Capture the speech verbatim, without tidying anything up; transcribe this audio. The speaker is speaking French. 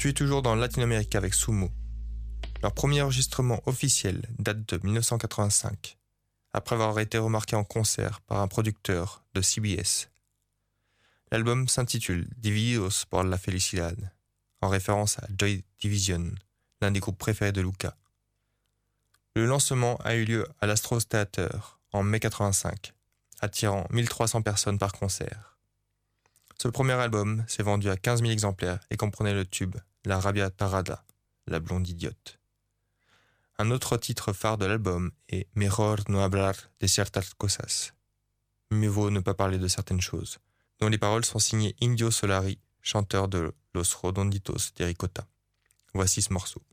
Tu es toujours dans Latino-América avec Sumo. Leur premier enregistrement officiel date de dix-neuf cent quatre-vingt-cinq, après avoir été remarqué en concert par un producteur de C B S. L'album s'intitule Divididos por la Felicidad, en référence à Joy Division, l'un des groupes préférés de Luca. Le lancement a eu lieu à l'Astros Theater en mai quatre-vingt-cinq, attirant mille trois cents personnes par concert. Ce premier album s'est vendu à quinze mille exemplaires et comprenait le tube La Rabia Tarada, la blonde idiote. Un autre titre phare de l'album est Mejor no hablar de ciertas cosas, mieux vaut ne pas parler de certaines choses, dont les paroles sont signées Indio Solari, chanteur de Los Redonditos de Ricota. Voici ce morceau.